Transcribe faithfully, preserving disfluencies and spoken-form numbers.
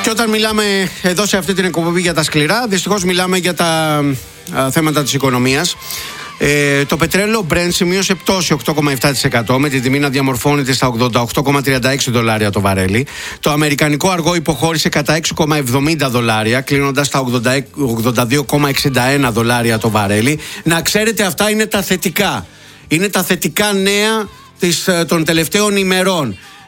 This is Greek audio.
Και όταν μιλάμε εδώ σε αυτή την εκπομπή για τα σκληρά, δυστυχώς μιλάμε για τα α, θέματα της οικονομίας. Ε, το πετρέλαιο Brent σημείωσε πτώση οκτώ κόμμα επτά τοις εκατό με τη τιμή να διαμορφώνεται στα ογδόντα οκτώ κόμμα τριάντα έξι δολάρια το βαρέλι. Το αμερικανικό αργό υποχώρησε κατά έξι κόμμα εβδομήντα δολάρια, κλείνοντας στα ογδόντα δύο κόμμα εξήντα ένα δολάρια το βαρέλι. Να ξέρετε, αυτά είναι τα θετικά. Είναι τα θετικά νέα της, των τελευταίων ημερών.